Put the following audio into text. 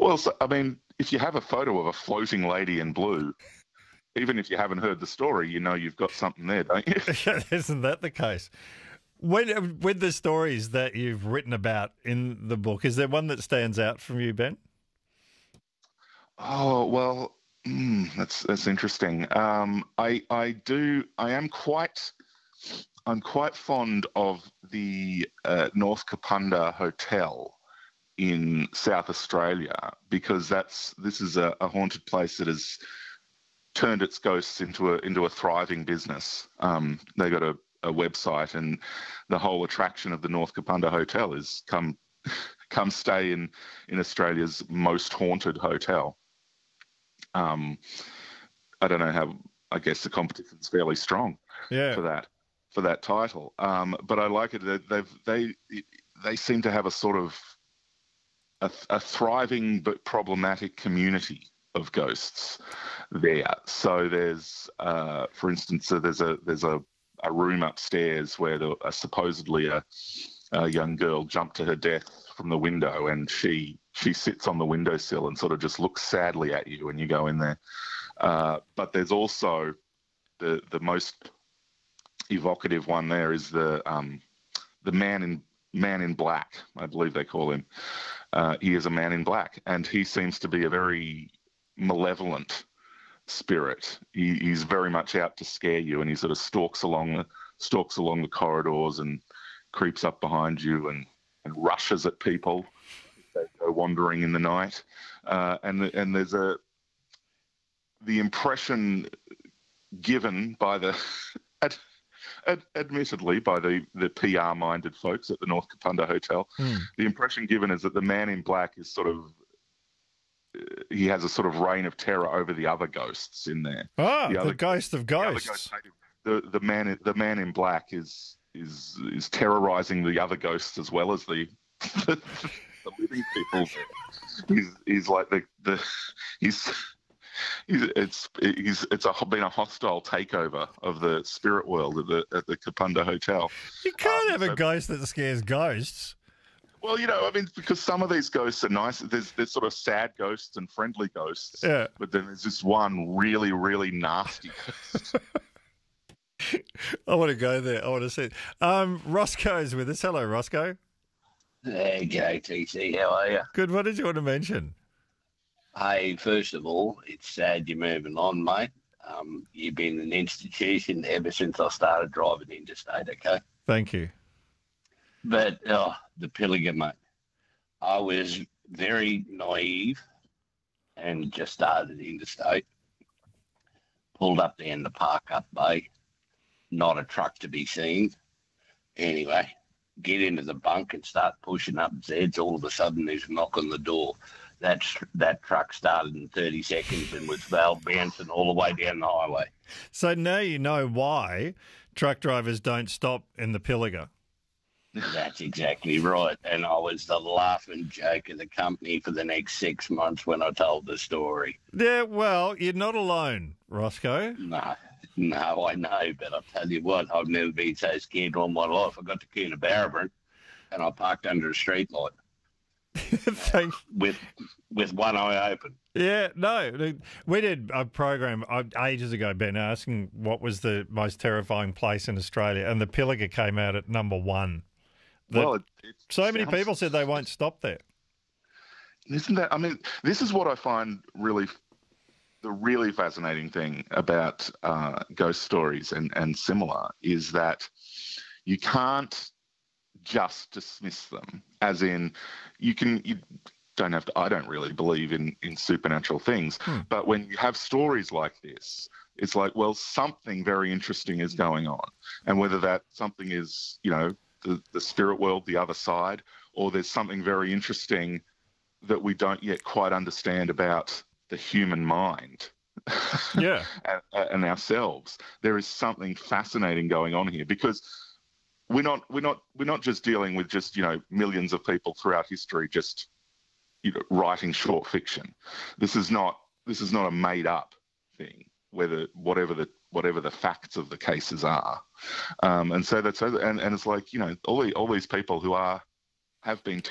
Well, so, I mean, if you have a photo of a floating lady in blue, even if you haven't heard the story, you know you've got something there, don't you? Isn't that the case? With the stories that you've written about in the book, is there one that stands out from you, Ben? Oh well, that's interesting. I'm quite fond of the North Kapunda Hotel in South Australia because this is a haunted place that has turned its ghosts into a thriving business. They got a website, and the whole attraction of the North Kapunda Hotel is come stay in Australia's most haunted hotel. I don't know how. I guess the competition's fairly strong Yeah. for that title. But I like it that they seem to have a sort of a thriving but problematic community of ghosts there. So there's, for instance, there's a room upstairs where supposedly a young girl jumped to her death from the window, and she sits on the windowsill and sort of just looks sadly at you when you go in there. But there's also the most evocative one. There is the man in black, I believe they call him. He is a man in black, and he seems to be a very malevolent spirit. He's very much out to scare you, and he sort of stalks along the corridors and creeps up behind you and rushes at people if they go wandering in the night. And there's the impression given by the admittedly by the PR-minded folks at the North Kapunda Hotel, the impression given is that the man in black is sort of he has a sort of reign of terror over the other ghosts in there. The ghost of ghosts. The man in black is terrorizing the other ghosts as well as the living people. He's like it's been a hostile takeover of the spirit world at the Kapunda Hotel. You can't have a ghost that scares ghosts. Well, I mean, because some of these ghosts are nice. There's sort of sad ghosts and friendly ghosts. Yeah. But then there's this one really, really nasty ghost. I want to go there. I want to see it. Roscoe's with us. Hello, Roscoe. Hey, g'day, TC. How are you? Good. What did you want to mention? Hey, first of all, it's sad you're moving on, mate. You've been an institution ever since I started driving interstate, okay? Thank you. But the Pilliga, mate. I was very naive and just started interstate. Pulled up there in the park up bay. Not a truck to be seen. Anyway, get into the bunk and start pushing up Zeds. All of a sudden, there's a knock on the door. That truck started in 30 seconds and was valve bouncing all the way down the highway. So now you know why truck drivers don't stop in the Pilliga. That's exactly right. And I was the laughing joke of the company for the next 6 months when I told the story. Yeah, well, you're not alone, Roscoe. No, I know, but I'll tell you what, I've never been so scared all my life. I got to Coonabarabran and I parked under a street light. with one eye open. Yeah, no. We did a program ages ago, Ben, asking what was the most terrifying place in Australia, and the Pilliga came out at number one. So many people said they won't stop there. Isn't that? I mean, this is what I find the really fascinating thing about ghost stories and similar is that you can't just dismiss them, as in you don't have to. I don't really believe in supernatural things, but when you have stories like this, it's like, well, something very interesting is going on, and whether that something is, the spirit world, the other side, or there's something very interesting that we don't yet quite understand about the human mind. Yeah. and ourselves. There is something fascinating going on here because we're not just dealing with just millions of people throughout history just writing short fiction. This is not a made up thing, whatever the facts of the cases are. And so and it's like all these people who have been